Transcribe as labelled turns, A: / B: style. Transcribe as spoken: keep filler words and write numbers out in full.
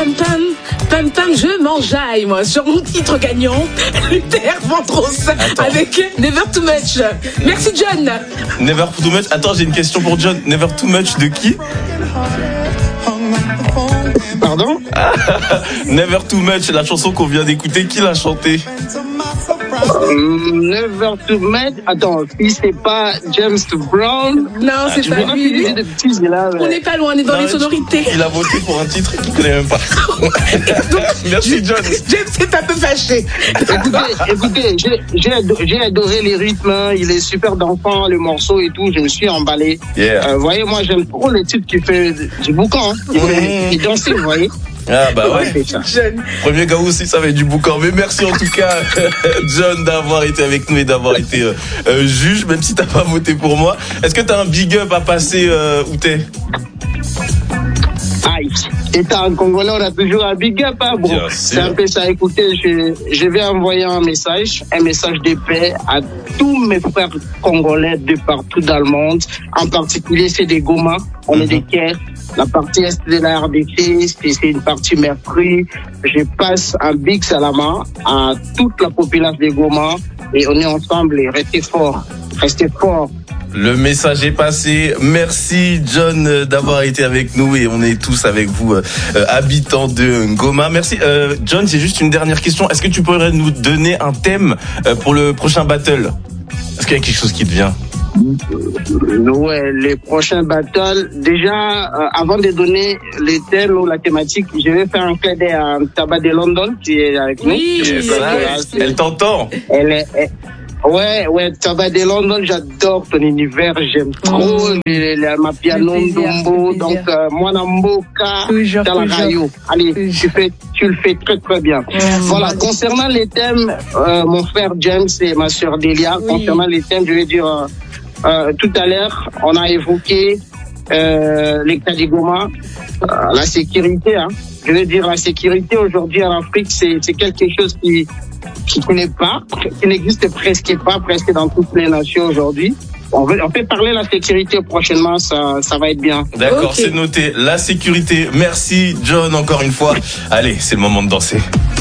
A: Pam pam, pam pam, je m'enjaille moi sur mon titre gagnant, Luther Vandross avec Never Too Much. Merci John.
B: Never Too Much. Attends, j'ai une question pour John. Never Too Much de qui?
C: Pardon?
B: Never Too Much, la chanson qu'on vient d'écouter, qui l'a chantée?
C: Never Too Much. Attends, si c'est pas James Brown.
A: Non, c'est
C: ah,
A: pas lui.
C: De petits, là, mais...
A: On n'est pas loin, on est dans
B: non,
A: les sonorités.
B: Il a voté pour un titre qu'il ne connaît même pas.
A: Donc,
B: merci John.
A: James est un peu fâché.
C: Écoutez, écoutez, j'ai, j'ai, adoré, j'ai adoré les rythmes, il est super d'enfant, le morceau et tout, je me suis emballé.
B: Yeah.
C: Euh, vous voyez, moi j'aime trop le type qui fait du boucan, hein. il, fait, il danse, vous voyez.
B: Ah bah ouais, premier gars aussi ça va être du boucan. Mais merci en tout cas John d'avoir été avec nous et d'avoir été euh, euh, juge, même si t'as pas voté pour moi. Est-ce que t'as un big up à passer euh, où t'es?
C: Aïe, étant un Congolais, on a toujours un big up, hein, bon. C'est un peu ça. Écoutez, je, je vais envoyer un message, un message de paix à tous mes frères congolais de partout dans le monde. En particulier, c'est des Goma, on mm-hmm. est des Caire. La partie est de la R D C, c'est une partie Mercredi. Je passe un big salama à toute la population des Goma et on est ensemble et restez forts, restez forts.
B: Le message est passé. Merci John d'avoir été avec nous et on est tous avec vous, euh, habitants de Ngoma. Merci euh, John, c'est juste une dernière question. Est-ce que tu pourrais nous donner un thème euh, pour le prochain battle? Est-ce qu'il y a quelque chose qui te vient?
C: Ouais, les prochains battles. Déjà, euh, avant de donner les thèmes ou la thématique, je vais faire un clin d'œil à Tabac de London qui est avec nous.
A: Oui,
B: yes,
A: yes.
B: Elle t'entend.
C: Elle est, elle, ouais, ouais, Tabac de London, j'adore ton univers, j'aime trop mmh. les, les, ma piano Ndombo, donc euh, moi Namboka, dans la radio. Allez, tu fais, tu le fais très très bien. Mmh. Voilà, concernant les thèmes, euh, mon frère James et ma sœur Delia, oui. concernant les thèmes, je vais dire. Euh, Euh, tout à l'heure, on a évoqué euh, les cas des Goma, euh, la sécurité. Hein. Je veux dire, la sécurité aujourd'hui en Afrique, c'est, c'est quelque chose qui qui n'est pas, qui n'existe presque pas, presque dans toutes les nations aujourd'hui. On, veut, on peut parler de la sécurité prochainement, ça, ça va être bien.
B: D'accord,
A: okay.
B: C'est noté. La sécurité. Merci John encore une fois. Allez, c'est le moment de danser.